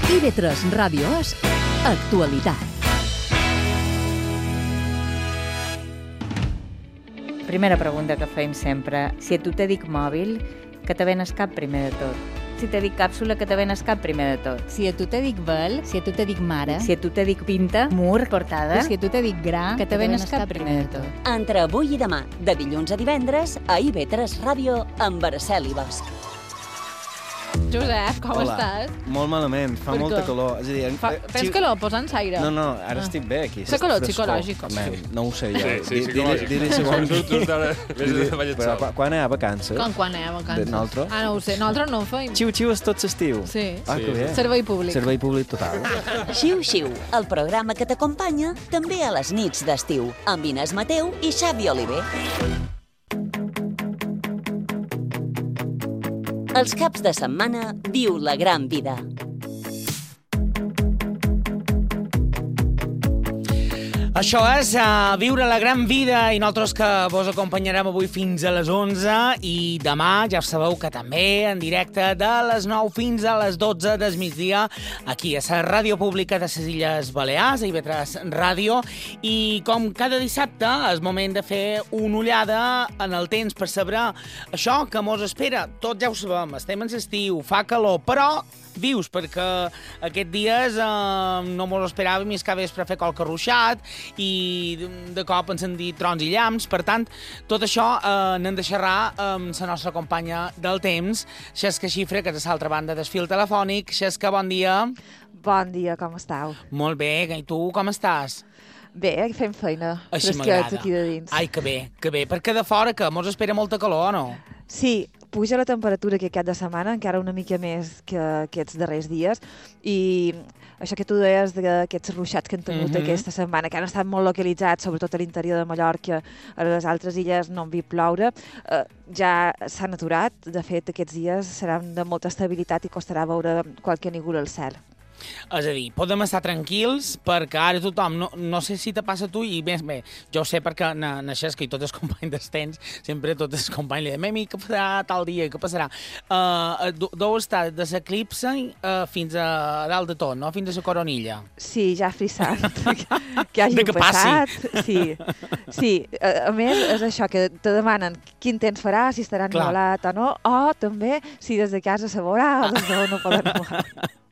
IB3 Ràdio és actualitat. Primera pregunta que fem sempre. Si a tu te dic mòbil, que te ven el cap primer de tot. Si te dic càpsula, que te ven el cap primer de tot. Si a tu te dic vel, si a tu te dic mare, Si a tu te dic pinta, mur, portada, si a tu te dic gra, que te ven el cap primer de tot. Entre avui i demà, de dilluns a divendres, a IB3 Ràdio, amb Araceli Bosch. Josep, com Hola. estàs? Molt malament, fa Per molta què? calor. És a dir, Tens calor? Posa'ns aire. No, ara estic bé aquí. Fa calor Frescor. psicològic. Home, no ho sé jo. Sí, psicològic. Diré segons. Però Quan hi ha vacances? Quan anem a vacances? Nosaltres? Ah, no ho sé. Nosaltres no ho feim. Xiu-xiu és tot l'estiu. Sí. Ah, que bé. Servei públic. Servei públic total. Xiu-xiu, el programa que t'acompanya també a les nits d'estiu, amb Inés Mateu i Xavi Oliver. Els caps de setmana viu la gran vida. Això és viure la gran vida i nosaltres que vos acompanyarem avui fins a les 11 i demà ja sabeu que també en directe de les 9 fins a les 12 del migdia aquí a la Ràdio Pública de les Illes Balears, a IB3 Ràdio, i com cada dissabte és moment de fer una ullada en el temps per saber això que mos espera. Tots ja ho sabem, estem en l'estiu, fa calor, però vius, perquè aquests dies no mos esperàvem i és que vespre fer qualque ruixat i de cop ens han dit trons i llamps. Per tant, tot això n'hem de xerrar amb la nostra companya del temps, Xesca Xifre, que és a l'altra banda del fil telefònic. Xesca, bon dia. Bon dia, com estàu? Molt bé, i tu com estàs? Bé, fem feina. Així Fresquets m'agrada. aquí de dins. Ai, que bé, perquè de fora que mos espera molta calor, o no? Sí, puja la temperatura aquest cap de setmana, encara una mica més que aquests darrers dies, i això que tu deies d'aquests ruixats que han tingut aquesta setmana, que han estat molt localitzats, sobretot a l'interior de Mallorca, a les altres illes no han vist ploure, ja s'han aturat. De fet, aquests dies seran de molta estabilitat i costarà veure qualque nígol al cel. És a dir, podem estar tranquils perquè ara tothom, no sé si te passa a tu, i bé, jo ho sé perquè naixes que i tots els companys dels temps, sempre tots els companys li dèiem, què passarà tal dia, què passarà? Deu estar de l'eclipse fins a dalt de tot, no? Fins a la coronilla. Sí, ja frissant, que hagi passat. Sí. A més, és això, que te demanen quin temps farà, si estarà ennuvolat o no, o també si des de casa se veurà o des d'on no poden ennuvolar.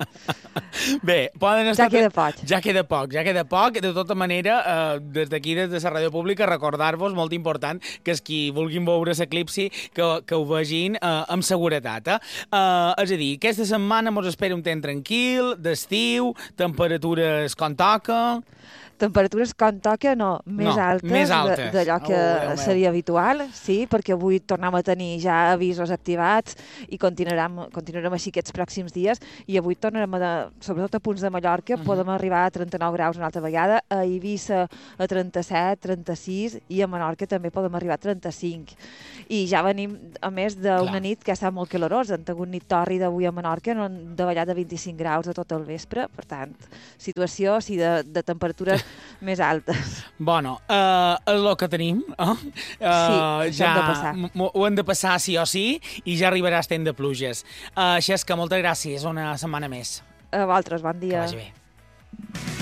Bé, poden estar... Ja queda poc. De tota manera, des d'aquí, des de la Ràdio Pública, recordar-vos, molt important, que els qui vulguin veure l'eclipsi, que ho vegin amb seguretat. És a dir, aquesta setmana mos espera un temps tranquil, d'estiu, temperatures com toca... Temperatures com toca, no, més altes d'allò que seria habitual, sí, perquè avui tornem a tenir ja avisos activats i continuarem així aquests pròxims dies, i avui tornarem, sobretot a punts de Mallorca, podem arribar a 39 graus una altra vegada, a Eivissa a 37, 36, i a Menorca també podem arribar a 35. I ja venim, a més, d'una nit que ha estat molt calorosa. Han tingut nit tòrrida avui a Menorca, no han davallat de 25 graus a tot el vespre, per tant, situació així de temperatures més altes. Bueno, és el que tenim. Sí, ja ho hem de passar sí o sí, i ja arribarà el temps de pluges. Xesca, moltes gràcies, una setmana més. A vosaltres, bon dia. Que vagi bé.